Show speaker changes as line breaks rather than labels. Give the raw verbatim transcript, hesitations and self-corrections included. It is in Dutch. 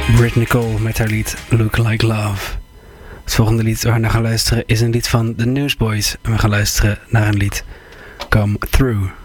Britt Nicole met haar lied Look Like Love. Het volgende lied waar we naar gaan luisteren is een lied van The Newsboys. En we gaan luisteren naar een lied Come Through.